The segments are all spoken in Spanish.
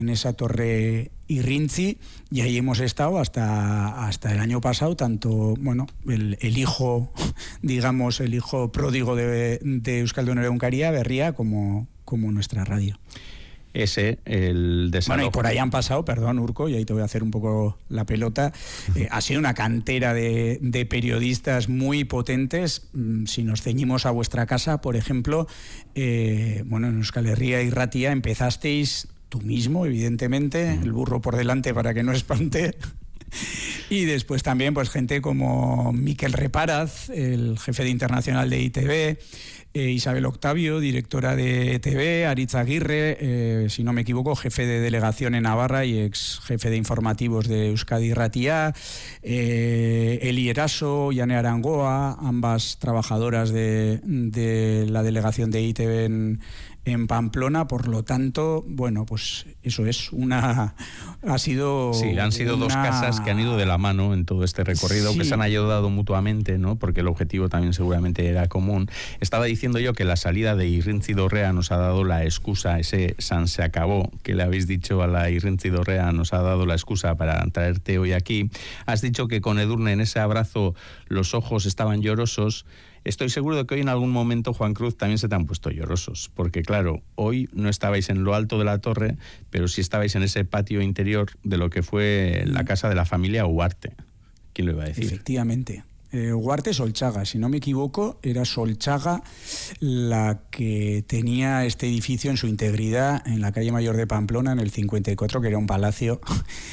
en esa torre Irrintzi, y ahí hemos estado hasta el año pasado, tanto, bueno, el hijo, digamos, el hijo pródigo de Euskaldun Egunkaria, Berria, como nuestra radio. Ese, el desalojo. Bueno, y por ahí han pasado, perdón, Urko, y ahí te voy a hacer un poco la pelota, ha sido una cantera de periodistas muy potentes. Si nos ceñimos a vuestra casa, por ejemplo, bueno, en Euskal Herria y Ratia empezasteis tú mismo, evidentemente, el burro por delante para que no espante. Y después también pues gente como Miquel Reparaz, el jefe de internacional de ITV, Isabel Octavio, directora de ETV, Aritz Aguirre, si no me equivoco, jefe de delegación en Navarra y ex jefe de informativos de Euskadi Ratia, Eli Eraso, Yane Arangoa, ambas trabajadoras de la delegación de ITV en Pamplona. Por lo tanto, bueno, pues eso es ha sido... Sí, han sido dos casas que han ido de la mano en todo este recorrido, sí, que se han ayudado mutuamente, ¿no? Porque el objetivo también seguramente era común. Estaba diciendo yo que la salida de Irrintzi Dorrea nos ha dado la excusa, ese San se acabó, que le habéis dicho a la Irrintzi Dorrea, nos ha dado la excusa para traerte hoy aquí. Has dicho que con Edurne en ese abrazo los ojos estaban llorosos. Estoy seguro de que hoy en algún momento, Juan Cruz, también se te han puesto llorosos, porque claro, hoy no estabais en lo alto de la torre, pero sí estabais en ese patio interior de lo que fue la casa de la familia Ugarte. ¿Quién lo iba a decir? Efectivamente. Ugarte Solchaga, si no me equivoco, era Solchaga la que tenía este edificio en su integridad en la calle Mayor de Pamplona, en el 54, que era un palacio,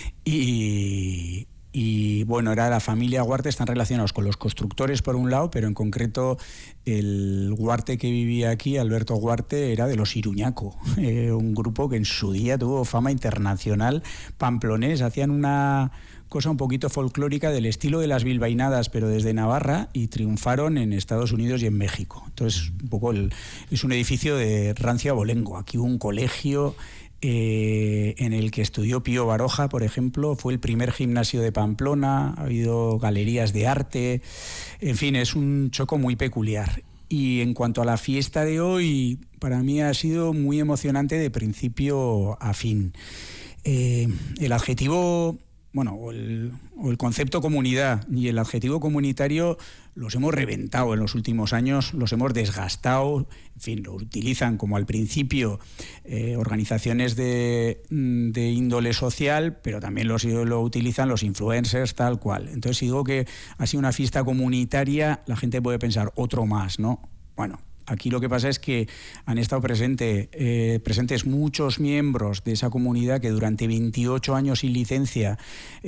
y bueno, era la familia Ugarte. Están relacionados con los constructores por un lado, pero en concreto el Ugarte que vivía aquí, Alberto Ugarte, era de los Iruñaco, un grupo que en su día tuvo fama internacional pamplonés. Hacían una cosa un poquito folclórica del estilo de las bilbainadas, pero desde Navarra, y triunfaron en Estados Unidos y en México. Entonces, un poco es un edificio de rancio abolengo. Aquí hubo un colegio en el que estudió Pío Baroja, por ejemplo, fue el primer gimnasio de Pamplona, ha habido galerías de arte, en fin, es un choco muy peculiar. Y en cuanto a la fiesta de hoy, para mí ha sido muy emocionante de principio a fin. El adjetivo, bueno, o el concepto comunidad y el adjetivo comunitario los hemos reventado en los últimos años, los hemos desgastado, en fin, lo utilizan como al principio organizaciones de índole social, pero también lo utilizan los influencers, tal cual. Entonces, si digo que ha sido una fiesta comunitaria, la gente puede pensar otro más, ¿no? Bueno, aquí lo que pasa es que han estado presentes muchos miembros de esa comunidad que durante 28 años sin licencia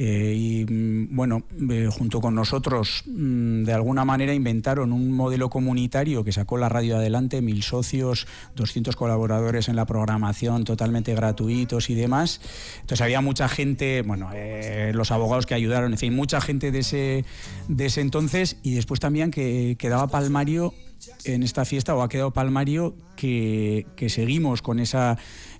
junto con nosotros de alguna manera inventaron un modelo comunitario que sacó la radio adelante, 1000 socios, 200 colaboradores en la programación totalmente gratuitos y demás. Entonces había mucha gente, los abogados que ayudaron, en fin, mucha gente de ese entonces, y después también que quedaba palmario en esta fiesta, o ha quedado palmario que seguimos con esas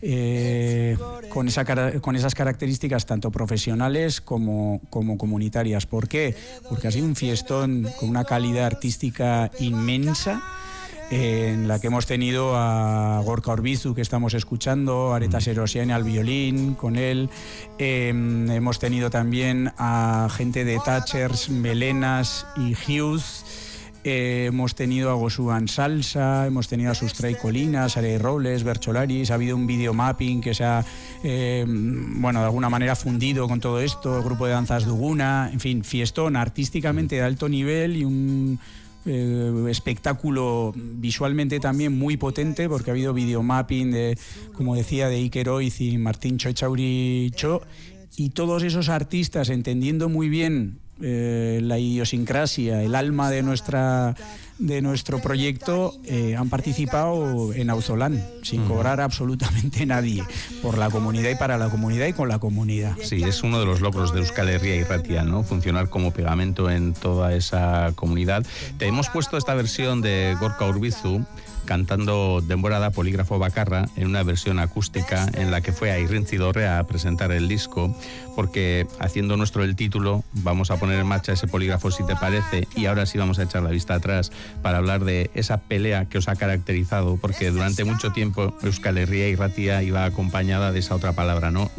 características tanto profesionales como comunitarias. ¿Por qué? Porque ha sido un fiestón con una calidad artística inmensa, en la que hemos tenido a Gorka Orbizu, que estamos escuchando, Areta Serosian al violín con él, hemos tenido también a gente de Thatchers, Melenas y Hughes. Hemos tenido a Gosuan Salsa, hemos tenido a Sustray Colinas, Arey Robles, Bercholaris. Ha habido un videomapping que se ha de alguna manera fundido con todo esto, el grupo de danzas Duguna, en fin, fiestón artísticamente de alto nivel y un espectáculo visualmente también muy potente, porque ha habido videomapping de, como decía, de Iker Oiz y Martín Chochauri Cho, y todos esos artistas entendiendo muy bien la idiosincrasia, el alma de nuestro proyecto, han participado en Auzolán sin cobrar absolutamente nadie, por la comunidad y para la comunidad y con la comunidad. Sí, es uno de los logros de Euskal Herria y Ratia, ¿no? Funcionar como pegamento en toda esa comunidad. Te hemos puesto esta versión de Gorka Orbizu cantando Denbora Polígrafo Bakarra en una versión acústica en la que fue a Irrintzi Dorrea a presentar el disco, porque haciendo nuestro el título vamos a poner en marcha ese polígrafo, si te parece, y ahora sí vamos a echar la vista atrás para hablar de esa pelea que os ha caracterizado, porque durante mucho tiempo Euskal Herria y Ratia iba acompañada de esa otra palabra, ¿no?